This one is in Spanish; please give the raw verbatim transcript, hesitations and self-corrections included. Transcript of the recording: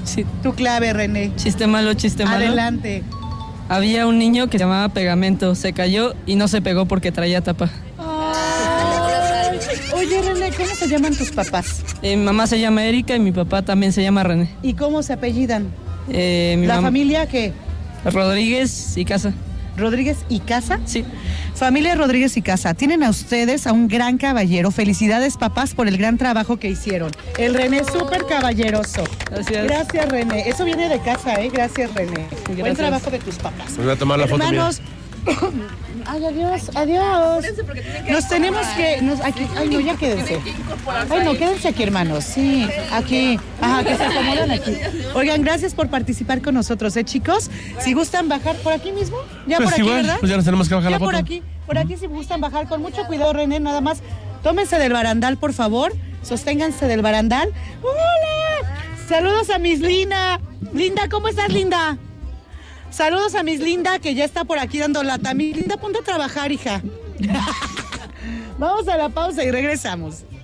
Sí. Tu clave, René. Chiste malo, chiste malo. Adelante. Había un niño que se llamaba Pegamento, se cayó y no se pegó porque traía tapa. Ay. Oye, René, ¿cómo se llaman tus papás? Eh, mi mamá se llama Erika y mi papá también se llama René. ¿Y cómo se apellidan? Eh, mi ¿La mam- familia qué? Rodríguez y Casa. ¿Rodríguez y Casa? Sí. Familia Rodríguez y Casa, tienen a ustedes a un gran caballero. Felicidades, papás, por el gran trabajo que hicieron. El René es súper caballeroso. Gracias. Gracias, René. Eso viene de casa, ¿eh? Gracias, René. Buen Gracias. trabajo de tus papás. Me voy a tomar la foto. Hermanos, ay, adiós, adiós. Nos tenemos que, nos, aquí, ay, no, ya quédense. Ay, no, quédense aquí, hermanos. Sí, aquí. Ajá, que se acomodan aquí. Oigan, gracias por participar con nosotros, ¿eh, chicos? Si gustan bajar por aquí mismo, ya Pues por aquí, igual, ¿verdad? pues ya nos tenemos que bajar Ya la foto. por aquí, por aquí si gustan bajar con mucho cuidado, René, nada más. Tómense del barandal, por favor. Sosténganse del barandal. ¡Hola! Saludos a Miss Linda. Linda, ¿cómo estás, Linda? Saludos a Miss Linda, que ya está por aquí dando lata. Miss Linda, ponte a trabajar, hija. Vamos a la pausa y regresamos.